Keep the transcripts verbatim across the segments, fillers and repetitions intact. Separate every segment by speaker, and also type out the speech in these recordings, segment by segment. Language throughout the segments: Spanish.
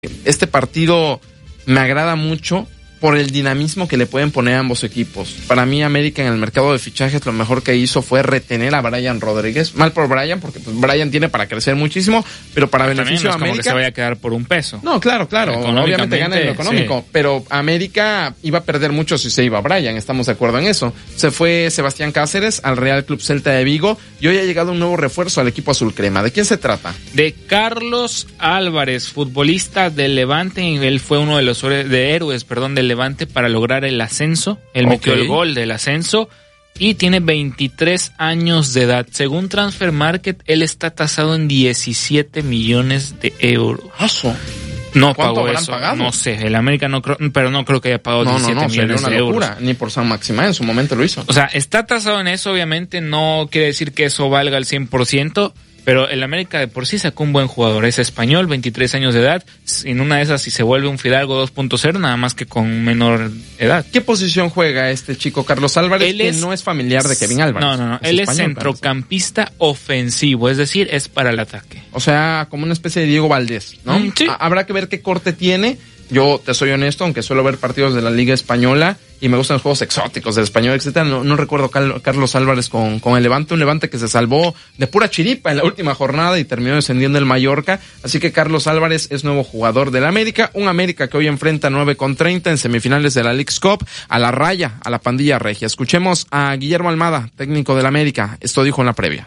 Speaker 1: Este partido me agrada mucho por el dinamismo que le pueden poner a ambos equipos. Para mí, América en el mercado de fichajes lo mejor que hizo fue retener a Brian Rodríguez. Mal por Brian, porque pues Brian tiene para crecer muchísimo, pero para pero beneficio
Speaker 2: no es
Speaker 1: de América...
Speaker 2: como que se vaya a quedar por un peso.
Speaker 1: No, claro, claro. Obviamente gana en lo económico, sí. Pero América iba a perder mucho si se iba Brian, estamos de acuerdo en eso. Se fue Sebastián Cáceres al Real Club Celta de Vigo y hoy ha llegado un nuevo refuerzo al equipo azul crema. ¿De quién se trata?
Speaker 2: De Carlos Álvarez, futbolista del Levante. Él fue uno de los de héroes, perdón, del Levante para lograr el ascenso. Él okay. metió el gol del ascenso y tiene veintitrés años de edad. Según Transfer Market, él está tasado en diecisiete millones de euros.
Speaker 1: ¿Eso?
Speaker 2: No pagó eso, pagado? No sé, el América no creo, pero no creo que haya pagado
Speaker 1: no,
Speaker 2: diecisiete
Speaker 1: no, no,
Speaker 2: millones
Speaker 1: una
Speaker 2: de
Speaker 1: locura.
Speaker 2: euros.
Speaker 1: Ni por San Maximán en su momento lo hizo.
Speaker 2: O sea, está tasado en eso, obviamente, no quiere decir que eso valga al cien por ciento, pero el América de por sí sacó un buen jugador. Es español, veintitrés años de edad. En una de esas, si se vuelve un Fidalgo dos punto cero, nada más que con menor edad.
Speaker 1: ¿Qué posición juega este chico Carlos Álvarez? Él es, que no es familiar de Kevin Álvarez.
Speaker 2: No, no, no. Es Él español, es centrocampista parece. ofensivo, es decir, es para el ataque.
Speaker 1: O sea, como una especie de Diego Valdés, ¿no?
Speaker 2: Mm, sí.
Speaker 1: Habrá que ver qué corte tiene. Yo te soy honesto, aunque suelo ver partidos de la Liga Española y me gustan los juegos exóticos del español, etcétera. No, no recuerdo Cal- Carlos Álvarez con, con el Levante, un Levante que se salvó de pura chiripa en la última jornada y terminó descendiendo el Mallorca. Así que Carlos Álvarez es nuevo jugador del América, un América que hoy enfrenta nueve con treinta en semifinales de la Leagues Cup a la raya, a la pandilla regia. Escuchemos a Guillermo Almada, técnico del América. Esto dijo en la previa.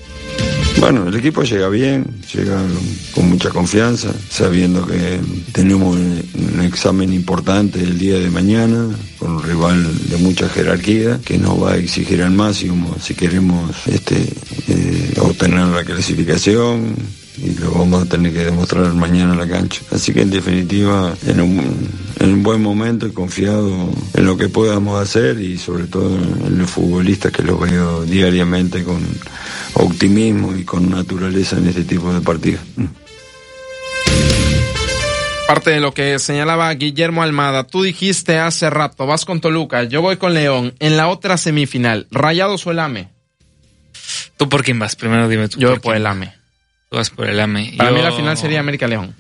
Speaker 3: Bueno, el equipo llega bien, llega con mucha confianza, sabiendo que tenemos un examen importante el día de mañana, con un rival de mucha jerarquía, que nos va a exigir al máximo si queremos este eh, obtener la clasificación, y lo vamos a tener que demostrar mañana en la cancha. Así que en definitiva, en un, en un buen momento y confiado en lo que podamos hacer y sobre todo en los futbolistas que los veo diariamente con optimismo y con naturaleza en este tipo de partidos.
Speaker 1: Parte de lo que señalaba Guillermo Almada, tú dijiste hace rato, vas con Toluca, yo voy con León, en la otra semifinal, ¿Rayados o el A M E?
Speaker 2: ¿Tú por quién vas? Primero dime tú.
Speaker 1: Yo
Speaker 2: por,
Speaker 1: voy por el A M E.
Speaker 2: Tú vas por el A M E.
Speaker 1: Para
Speaker 2: yo...
Speaker 1: mí la final sería América León.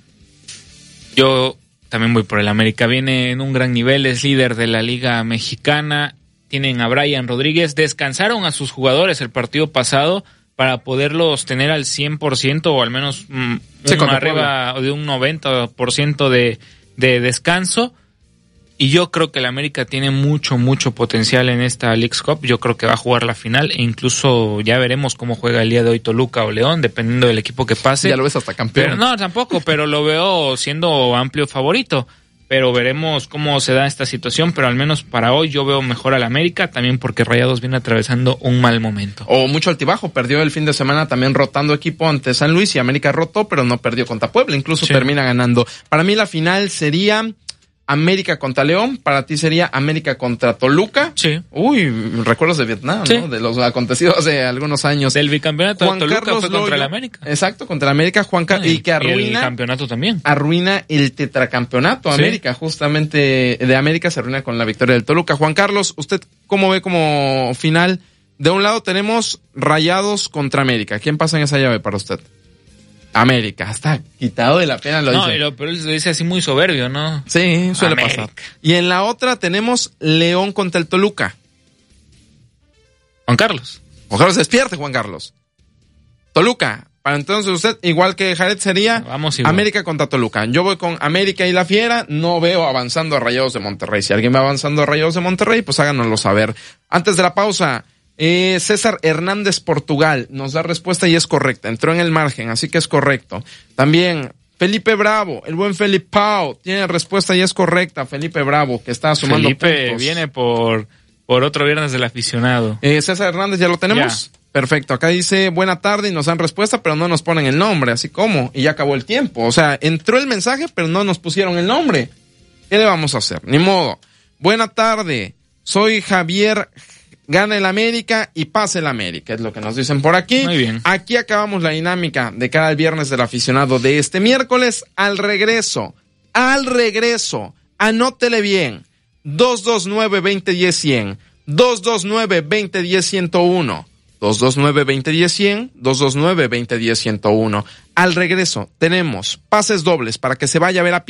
Speaker 2: Yo también voy por el América, viene en un gran nivel, es líder de la Liga Mexicana, tienen a Brian Rodríguez, descansaron a sus jugadores el partido pasado para poderlos tener al cien por ciento o al menos mm, sí, un arriba de un noventa por ciento de, de descanso. Y yo creo que el América tiene mucho, mucho potencial en esta Leagues Cup. Yo creo que va a jugar la final e incluso ya veremos cómo juega el día de hoy Toluca o León, dependiendo del equipo que pase.
Speaker 1: Ya lo ves hasta campeón.
Speaker 2: Pero, no, tampoco, pero lo veo siendo amplio favorito. Pero veremos cómo se da esta situación, pero al menos para hoy yo veo mejor al América, también porque Rayados viene atravesando un mal momento.
Speaker 1: O mucho altibajo, perdió el fin de semana también rotando equipo ante San Luis y América rotó, pero no perdió contra Puebla, incluso sí. Termina ganando. Para mí la final sería América contra León, para ti sería América contra Toluca.
Speaker 2: Sí.
Speaker 1: Uy, recuerdos de Vietnam, sí. ¿no? De los acontecidos hace algunos años.
Speaker 2: Del bicampeonato
Speaker 1: Juan
Speaker 2: de Toluca
Speaker 1: Carlos
Speaker 2: fue contra
Speaker 1: Loyo,
Speaker 2: el América.
Speaker 1: Exacto, contra el América, Juan Carlos,
Speaker 2: ah,
Speaker 1: y, y que arruina.
Speaker 2: Y el campeonato también.
Speaker 1: Arruina el tetracampeonato. Sí. América, justamente de América se arruina con la victoria del Toluca. Juan Carlos, ¿usted cómo ve como final? De un lado tenemos Rayados contra América. ¿Quién pasa en esa llave para usted? América, está quitado de la pena lo
Speaker 2: no,
Speaker 1: dice.
Speaker 2: No, pero él lo dice así muy soberbio, ¿no?
Speaker 1: Sí, suele
Speaker 2: América.
Speaker 1: pasar. Y en la otra tenemos León contra el Toluca.
Speaker 2: Juan Carlos.
Speaker 1: Juan Carlos, despierte, Juan Carlos. Toluca, para entonces usted, igual que Jared, sería
Speaker 2: Vamos igual.
Speaker 1: América contra Toluca. Yo voy con América y la Fiera, no veo avanzando a Rayados de Monterrey. Si alguien va avanzando a Rayados de Monterrey, pues háganoslo saber. Antes de la pausa, Eh, César Hernández Portugal nos da respuesta y es correcta. Entró en el margen, así que es correcto. También Felipe Bravo, el buen Felipe Pau, tiene respuesta y es correcta. Felipe Bravo, que está sumando
Speaker 2: Felipe
Speaker 1: puntos.
Speaker 2: viene por, por otro viernes del aficionado.
Speaker 1: Eh, César Hernández, ¿ya lo tenemos?
Speaker 2: Ya.
Speaker 1: Perfecto. Acá dice buena tarde y nos dan respuesta, pero no nos ponen el nombre. Así como, y ya acabó el tiempo. O sea, entró el mensaje, pero no nos pusieron el nombre. ¿Qué le vamos a hacer? Ni modo. Buena tarde. Soy Javier. Gana el América y pasa el América, es lo que nos dicen por aquí.
Speaker 2: Muy bien.
Speaker 1: Aquí acabamos la dinámica de cada viernes del aficionado de este miércoles. Al regreso, al regreso, anótele bien, dos dos nueve, dos cero uno cero, dos dos nueve, dos cero uno cero, ciento uno. dos dos nueve, dos cero uno cero, dos dos nueve, dos cero uno cero, ciento uno. Al regreso tenemos pases dobles para que se vaya a ver a